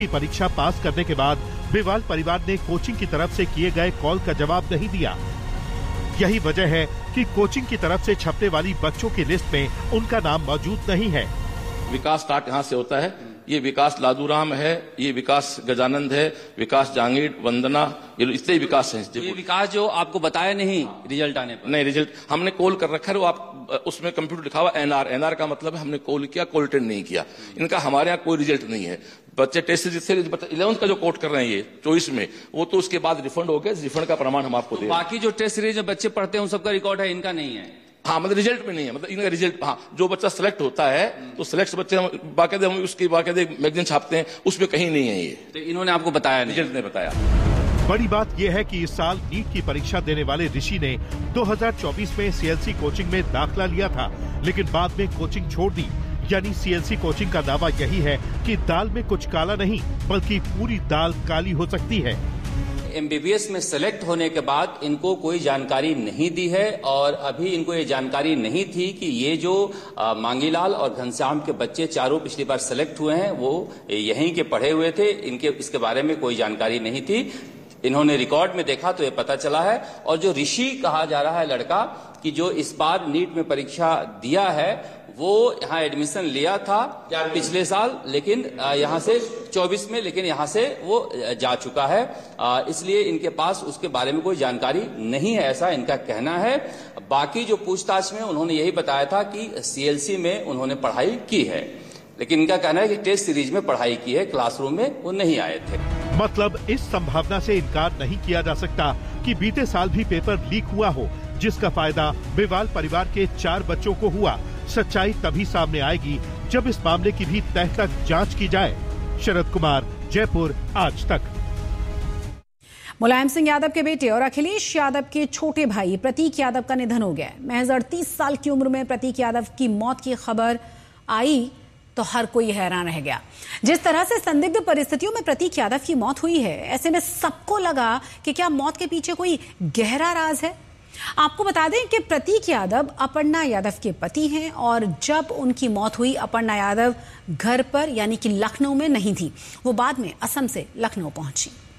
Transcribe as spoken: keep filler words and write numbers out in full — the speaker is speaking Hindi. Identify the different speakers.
Speaker 1: की परीक्षा पास करने के बाद बिवाल परिवार ने कोचिंग की तरफ से किए गए कॉल का जवाब नहीं दिया। यही वजह है कि कोचिंग की तरफ से छपने वाली बच्चों की लिस्ट में उनका नाम मौजूद नहीं है।
Speaker 2: विकास स्टार्ट यहाँ से होता है। ये विकास लादूराम है, ये विकास गजानंद है, विकास जहांगीर, वंदना, ये इससे विकास है।
Speaker 3: ये विकास जो आपको बताया नहीं रिजल्ट आने पर?
Speaker 2: नहीं, रिजल्ट हमने कॉल कर रखा है। वो आप उसमें कंप्यूटर लिखा हुआ एनआर, एनआर का मतलब है हमने कॉल किया, कॉल अटेंड नहीं किया। इनका हमारे यहाँ कोई रिजल्ट नहीं है। बच्चे टेस्ट से इलेवंथ का जो कोट कर रहे हैं ये चॉइस में, वो तो उसके बाद रिफंड हो गया। रिफंड का प्रमाण हम आपको
Speaker 3: तो
Speaker 2: दे।
Speaker 3: बाकी जो टेस्ट सीरीज में बच्चे पढ़ते हैं उन सबका रिकॉर्ड है, इनका नहीं है।
Speaker 2: हाँ, मतलब रिजल्ट में नहीं है। मतलब इनका रिजल्ट, हाँ, जो बच्चा सिलेक्ट होता है तो सिलेक्ट बच्चे हम बाकायदे हम उसकी बाकायदे मैगजीन छापते हैं, उसमें कहीं नहीं है ये।
Speaker 3: तो इन्होंने आपको बताया नहीं?
Speaker 2: रिजल्ट ने बताया।
Speaker 1: बड़ी बात यह है कि इस साल नीट की परीक्षा देने वाले ऋषि ने दो हज़ार चौबीस में सीएलसी कोचिंग में दाखिला लिया था, लेकिन बाद में कोचिंग छोड़ दी। यानी सीएलसी कोचिंग का दावा यही है कि दाल में कुछ काला नहीं, बल्कि पूरी दाल काली हो सकती है।
Speaker 3: एमबीबीएस में सेलेक्ट होने के बाद इनको कोई जानकारी नहीं दी है और अभी इनको ये जानकारी नहीं थी कि ये जो आ, मांगीलाल और घनश्याम के बच्चे चारों पिछली बार सेलेक्ट हुए हैं वो यहीं के पढ़े हुए थे। इनके इसके बारे में कोई जानकारी नहीं थी। इन्होंने रिकॉर्ड में देखा तो ये पता चला है। और जो ऋषि कहा जा रहा है लड़का कि जो इस बार नीट में परीक्षा दिया है वो यहाँ एडमिशन लिया था पिछले साल, लेकिन यहाँ से चौबीस में, लेकिन यहाँ से वो जा चुका है, इसलिए इनके पास उसके बारे में कोई जानकारी नहीं है, ऐसा इनका कहना है। बाकी जो पूछताछ में उन्होंने यही बताया था कि सीएलसी में उन्होंने पढ़ाई की है, लेकिन इनका कहना है कि टेस्ट सीरीज में पढ़ाई की है, क्लासरूम में वो नहीं आए थे।
Speaker 1: मतलब इस संभावना से इनकार नहीं किया जा सकता कि बीते साल भी पेपर लीक हुआ हो, जिसका फायदा बिवाल परिवार के चार बच्चों को हुआ। सच्चाई तभी सामने आएगी जब इस मामले की भी तह तक जांच की जाए। शरद कुमार, जयपुर, आज तक।
Speaker 4: मुलायम सिंह यादव के बेटे और अखिलेश यादव के छोटे भाई प्रतीक यादव का निधन हो गया। महज अड़तीस साल की उम्र में प्रतीक यादव की मौत की खबर आई तो हर कोई हैरान रह गया। जिस तरह से संदिग्ध परिस्थितियों में प्रतीक यादव की मौत हुई है, ऐसे में सबको लगा कि क्या मौत के पीछे कोई गहरा राज है। आपको बता दें कि प्रतीक यादव अपर्णा यादव के पति हैं और जब उनकी मौत हुई अपर्णा यादव घर पर यानी कि लखनऊ में नहीं थी, वो बाद में असम से लखनऊ पहुंची।